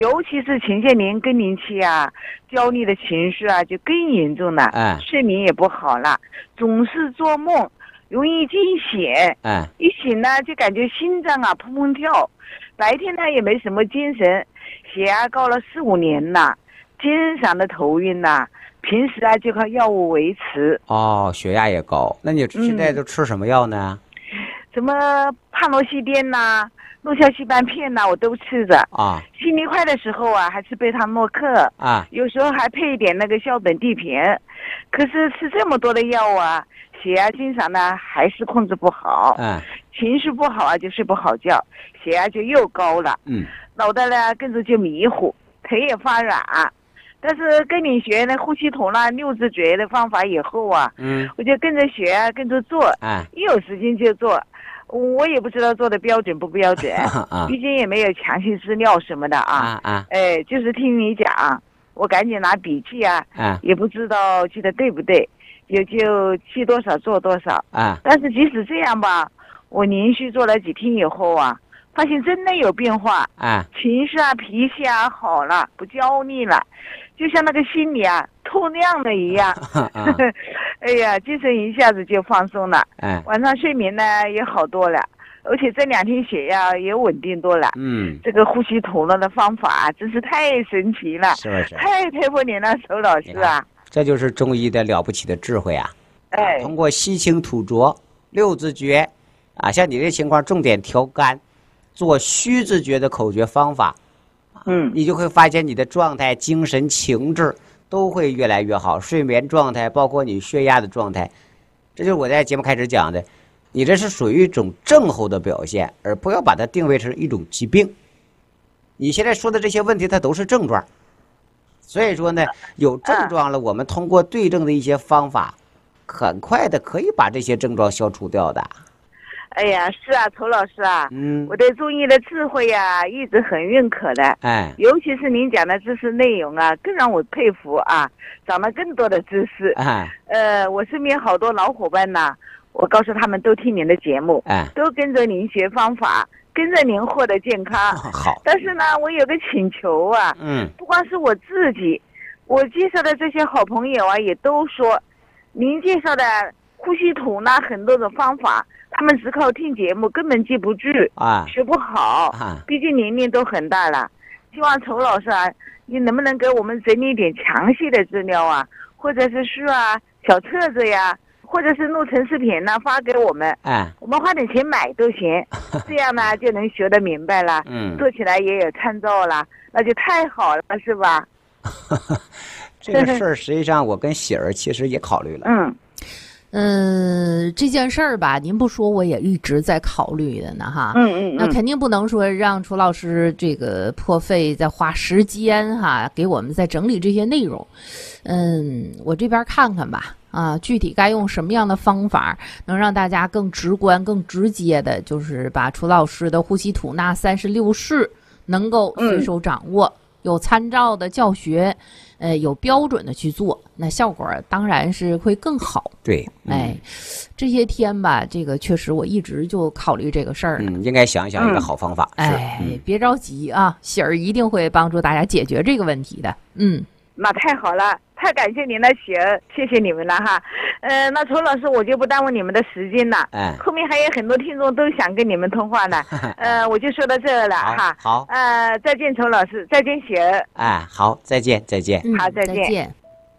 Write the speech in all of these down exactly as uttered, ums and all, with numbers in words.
尤其是前些年更年期啊，焦虑的情绪啊就更严重了， 哎， 睡眠也不好了，总是做梦，容易惊醒， 哎， 一醒呢就感觉心脏啊砰砰跳，白天呢也没什么精神，血压高了四五年了，经常的头晕呐，平时啊就靠药物维持。 哦，血压也高，那你现在都吃什么药呢？ 什么帕诺西汀呐、诺硝西泮片呐、我都吃着。 啊， 心率快的时候啊，还吃贝塔诺克啊， 有时候还配一点那个硝苯地平。可是吃这么多的药啊，血压经常呢还是控制不好， 嗯， 情绪不好啊就睡不好觉，血压就又高了， 嗯， 脑袋呢跟着就迷糊，腿也发软。但是跟你学那呼吸筒啦、六字诀的方法以后啊， 嗯， 我就跟着学啊，跟着做， 哎， 一有时间就做。我也不知道做的标准不标准， 啊毕竟也没有详细资料什么的啊。 啊啊， 哎，就是听你讲，我赶紧拿笔记啊， 啊也不知道记得对不对，也就记多少做多少。 啊， 但是即使这样吧，我连续做了几天以后啊，发现真的有变化， 啊， 情绪啊、脾气啊好了，不焦虑了，就像那个心里啊透亮了一样。 啊， 哎呀，精神一下子就放松了， 哎， 晚上睡眠呢也好多了，而且这两天血压也稳定多了。 嗯， 这个呼吸吐纳的方法真是太神奇了， 是不是？ 太佩服您了，周老师啊！ 这就是中医的了不起的智慧啊！ 哎， 通过吸清吐浊、六字诀啊，像你这情况，重点调肝，做虚字诀的口诀方法， 嗯， 你就会发现你的状态、精神、情志都会越来越好，睡眠状态，包括你血压的状态，这就是我在节目开始讲的，你这是属于一种症候的表现，而不要把它定位成一种疾病。你现在说的这些问题，它都是症状。所以说呢，有症状了，我们通过对症的一些方法，很快的可以把这些症状消除掉的。 哎呀，是啊，仇老师啊， 嗯， 我对中医的智慧呀、一直很认可的。 哎， 尤其是您讲的知识内容啊，更让我佩服啊，长了更多的知识。 哎， 呃，我身边好多老伙伴呐，我告诉他们都听您的节目， 哎， 都跟着您学方法，跟着您获得健康。 好， 但是呢，我有个请求啊， 嗯， 不光是我自己，我介绍的这些好朋友啊，也都说，您介绍的呼吸吐纳很多种方法，他们只靠听节目根本记不住， 啊， 学不好， 啊， 毕竟年龄都很大了。希望仇老师啊，你能不能给我们整理点详细的资料啊，或者是书啊、小册子呀，或者是录成视频呢，发给我们， 哎， 我们花点钱买都行，这样呢就能学得明白了， 嗯， 做起来也有参照了，那就太好了，是吧？ 这个事儿实际上我跟喜儿其实也考虑了， 嗯。 嗯，这件事儿吧，您不说我也一直在考虑的呢，哈。 嗯嗯嗯。 那肯定不能说让楚老师这个破费再花时间哈，给我们再整理这些内容。嗯，我这边看看吧，啊，具体该用什么样的方法，能让大家更直观、更直接的，就是把楚老师的呼吸吐纳三十六式能够随手掌握。嗯，有参照的教学，呃，有标准的去做，那效果当然是会更好。 对，嗯、 哎，这些天吧，这个确实我一直就考虑这个事儿呢。 嗯，应该想一想一个好方法。 嗯、哎、嗯，别着急啊，喜儿一定会帮助大家解决这个问题的。嗯， 那太好了，太感谢您了，喜儿，谢谢你们了哈。呃，那仇老师，我就不耽误你们的时间了。 哎， 后面还有很多听众都想跟你们通话呢。呃，我就说到这了哈。 好。 呃，再见，仇老师，再见，喜儿。 哎，好，再见，再见。 嗯、 好，再见。 再见。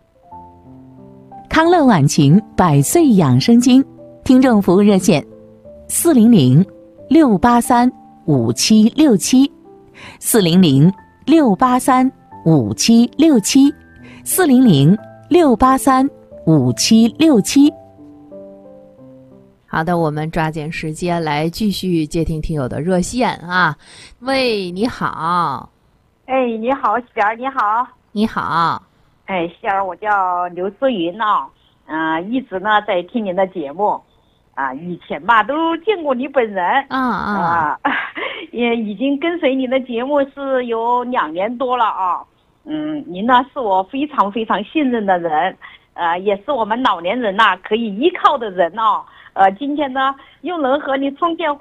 康乐晚晴百岁养生经听众服务热线：四零零六八三五七六七，四零零六八三五七六七，四零零六八三五七六七。 好的，我们抓紧时间来继续接听听友的热线啊。喂，你好。 哎，你好，喜儿，你好。 你好。 哎，喜儿，我叫刘思云呢，嗯、呃，一直呢在听您的节目，啊，以前吧都见过你本人， 啊啊， 啊，也已经跟随您的节目是有两年多了啊，嗯，您呢是我非常非常信任的人，呃，也是我们老年人呐、啊、可以依靠的人哦，呃，今天呢又能和你通电话，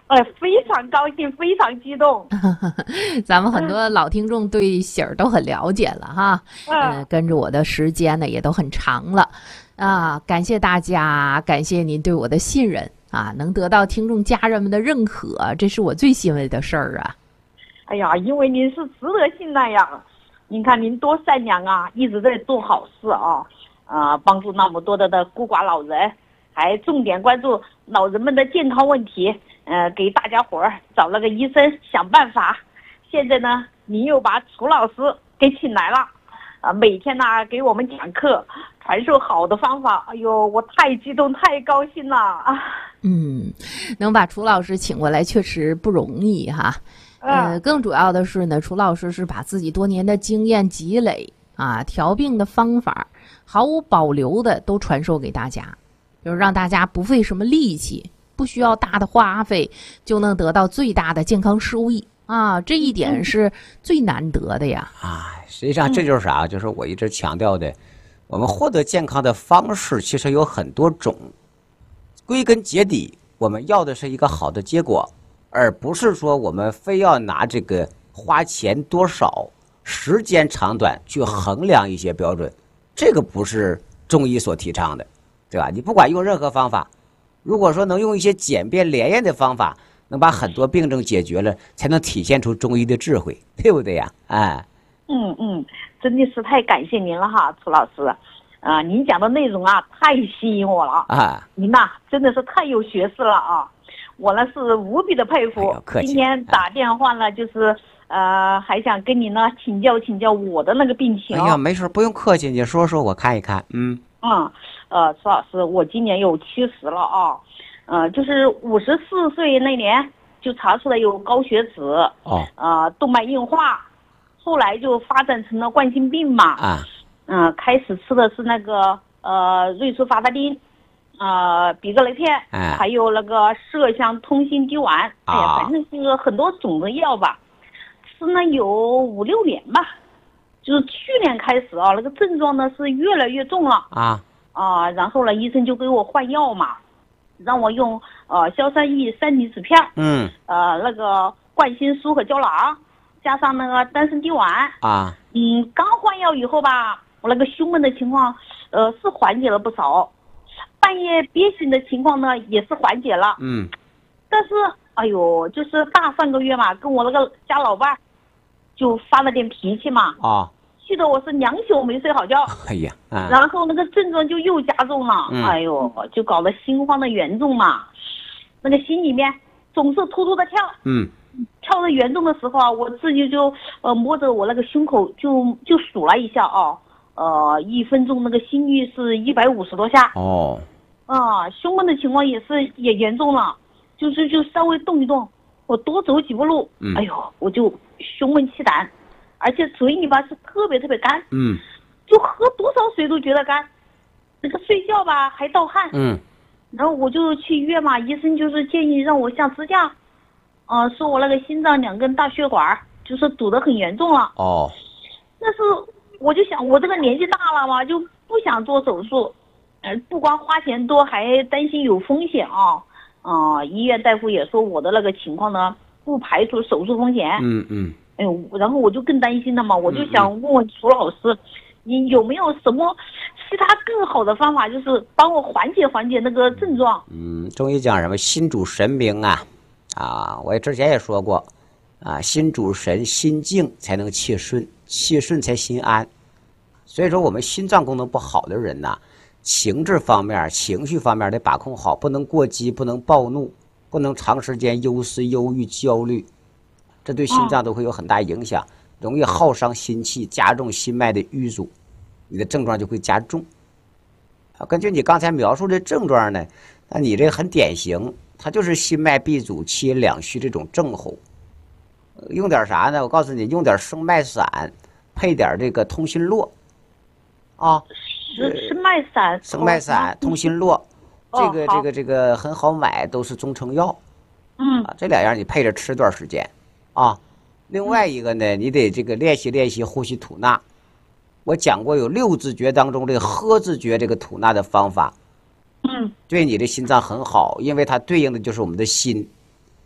哎，非常高兴，非常激动。 咱们很多老听众对喜儿都很了解了哈，嗯，跟着我的时间呢也都很长了啊，感谢大家，感谢您对我的信任啊，能得到听众家人们的认可，这是我最欣慰的事儿啊。 哎呀，因为您是值得信赖呀，您看您多善良啊，一直在做好事啊，啊、呃，帮助那么多的的孤寡老人，还重点关注老人们的健康问题，呃，给大家伙儿找了个医生想办法。现在呢，您又把楚老师给请来了，啊、呃，每天呢给我们讲课，传授好的方法。哎呦，我太激动，太高兴了啊！ 嗯，能把楚老师请过来确实不容易哈。呃，更主要的是呢，楚老师是把自己多年的经验积累啊，调病的方法，毫无保留的都传授给大家，就是让大家不费什么力气，不需要大的花费，就能得到最大的健康收益啊！这一点是最难得的呀！ 啊，实际上这就是啥？就是我一直强调的，我们获得健康的方式其实有很多种，归根结底，我们要的是一个好的结果。而不是说我们非要拿这个花钱多少、时间长短去衡量一些标准，这个不是中医所提倡的，对吧？你不管用任何方法，如果说能用一些简便连验的方法，能把很多病症解决了，才能体现出中医的智慧，对不对呀？哎， 嗯嗯，真的是太感谢您了哈，楚老师，啊、呃，您讲的内容啊太吸引我了啊，您呐真的是太有学识了啊。我呢是无比的佩服，哎、今天打电话呢，就是呃，还想跟你呢请教请教我的那个病情。 哎呀，没事，不用客气，你说说我看一看。嗯嗯，呃，楚老师，我今年有七十了啊，呃，就是五十四岁那年就查出来有高血脂，哦，呃，动脉硬化，后来就发展成了冠心病嘛。啊。嗯、呃，开始吃的是那个呃瑞舒伐他汀。呃，比格雷片，哎、还有那个麝香通心滴丸，哎呀，反正是很多种的药吧，吃了有五六年吧，就是去年开始啊，那个症状呢是越来越重了啊啊，然后呢，医生就给我换药嘛，让我用呃硝酸铋三离子片，嗯，呃那个冠心素和胶囊，加上那个丹参滴丸啊，嗯，刚换药以后吧，我那个胸闷的情况，呃，是缓解了不少。半夜憋醒的情况呢，也是缓解了。嗯，但是，哎呦，就是大上个月嘛，跟我那个家老伴就发了点脾气嘛。啊，气得我是两宿没睡好觉。哎呀，啊、然后那个症状就又加重了。嗯、哎呦，就搞得心慌的严重嘛，那个心里面总是突突的跳。嗯，跳的严重的时候啊，我自己就呃摸着我那个胸口就就数了一下啊。呃，一分钟那个心率是一百五十多下哦，啊，胸闷的情况也是也严重了，就是就稍微动一动，我多走几步路，嗯、哎呦，我就胸闷气短，而且嘴里吧是特别特别干，嗯，就喝多少水都觉得干，那个睡觉吧还盗汗，嗯，然后我就去医院嘛，医生就是建议让我下支架，呃，说我那个心脏两根大血管就是堵得很严重了，哦，那是。我就想，我这个年纪大了嘛，就不想做手术，呃，不光花钱多，还担心有风险啊。啊、呃，医院大夫也说我的那个情况呢，不排除手术风险。嗯嗯。哎呦，然后我就更担心了嘛，我就想问问楚老师，你有没有什么其他更好的方法，就是帮我缓解缓解那个症状？ 嗯，中医讲什么心主神明啊，啊，我之前也说过，啊，心主神，心静才能气顺。气顺才心安，所以说我们心脏功能不好的人呐，情志方面、情绪方面得把控好，不能过激，不能暴怒，不能长时间忧思、忧郁、焦虑，这对心脏都会有很大影响，容易耗伤心气，加重心脉的淤阻，你的症状就会加重。啊，根据你刚才描述的症状呢，那你这个很典型，它就是心脉闭阻、气阴两虚这种症候。用点啥呢？我告诉你，用点生脉散，配点这个通心络，啊， 生脉散、 生脉散、通心络，这个这个这个很好买，都是中成药。嗯，啊，这两样你配着吃段时间，啊。另外一个呢，你得这个练习练习呼吸吐纳。我讲过有六字诀当中这个呵字诀这个吐纳的方法，嗯，对你的心脏很好，因为它对应的就是我们的心。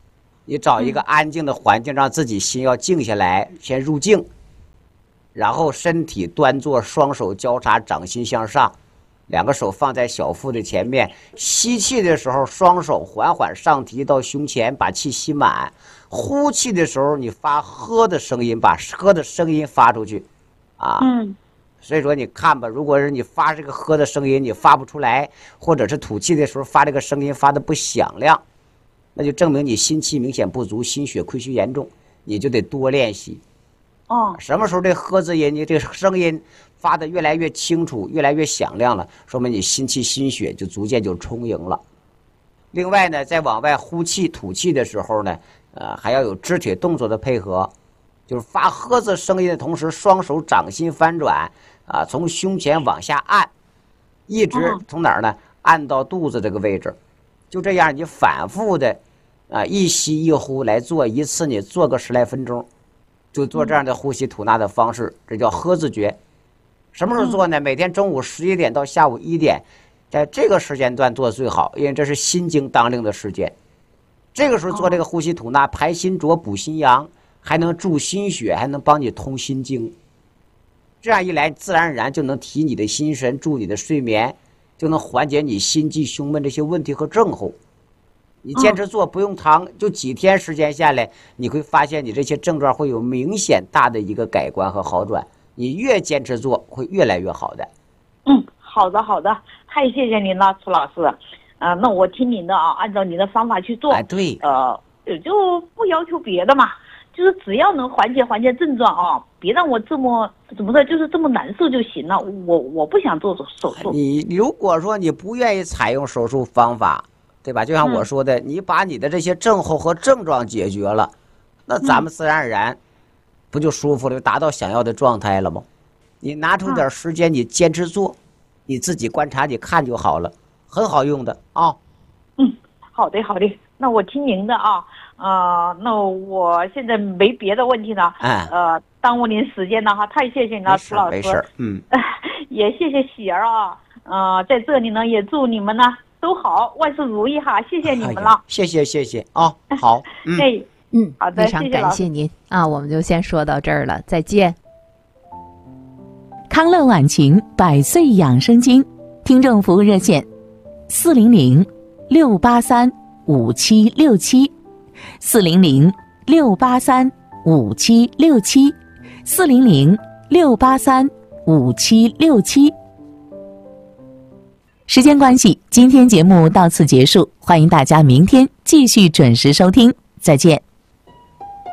你找一个安静的环境，让自己心要静下来，先入静，然后身体端坐，双手交叉，掌心向上，两个手放在小腹的前面。吸气的时候，双手缓缓上提到胸前，把气吸满。呼气的时候，你发呵的声音，把呵的声音发出去，啊， 嗯， 所以说你看吧，如果是你发这个呵的声音，你发不出来，或者是吐气的时候发这个声音发的不响亮，那就证明你心气明显不足，心血亏虚严重，你就得多练习。 哦， 什么时候这呵字音，你这个声音发的越来越清楚，越来越响亮了，说明你心气心血就逐渐就充盈了。另外呢，在往外呼气吐气的时候呢，呃，还要有肢体动作的配合，就是发呵字声音的同时，双手掌心翻转，啊，从胸前往下按，一直从哪儿呢？按到肚子这个位置，就这样你反复的，啊，一吸一呼来做一次，你做个十来分钟，就做这样的呼吸吐纳的方式，这叫呵字诀。什么时候做呢？每天中午十一点到下午一点，在这个时间段做最好，因为这是心经当令的时间。这个时候做这个呼吸吐纳，排心浊补心阳，还能助心血，还能帮你通心经。这样一来，自然而然就能提你的心神，助你的睡眠，就能缓解你心悸胸闷这些问题和症候。你坚持做，不用长，就几天时间下来，你会发现你这些症状会有明显大的一个改观和好转。你越坚持做，会越来越好的。 嗯，好的好的，太谢谢您了，楚老师。啊、呃，那我听您的啊，按照您的方法去做。 哎，对。 呃，也就不要求别的嘛，就是只要能缓解缓解症状啊，别让我这么怎么说，就是这么难受就行了。我我不想做手术。 你如果说你不愿意采用手术方法，对吧？就像我说的，嗯、你把你的这些症候和症状解决了，那咱们自然而然。嗯不就舒服了，就达到想要的状态了吗？你拿出点时间，你坚持做，你自己观察，你看就好了，很好用的啊。 嗯，好的好的，那我听您的啊，呃，那我现在没别的问题了， 哎， 呃，耽误您时间了哈，太谢谢您了，楚老师。 没事，嗯， 也谢谢喜儿啊，呃，在这里呢，也祝你们呢都好，万事如意哈，谢谢你们了。哎、 谢谢谢谢啊，好， 嗯。哎嗯， 好的， 非常感谢您啊，我们就先说到这儿了，再见。 康乐晚晴百岁养生经听众服务热线：四零零六八三五七六七，四零零六八三五七六七，四零零六八三五七六七。时间关系，今天节目到此结束，欢迎大家明天继续准时收听，再见。